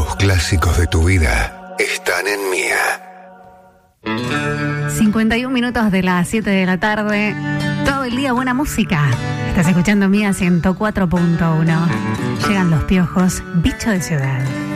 Los clásicos de tu vida están en Mía. 51 minutos de las 7 de la tarde. Todo el día buena música. Estás escuchando Mía 104.1. Llegan los Piojos, bicho de ciudad.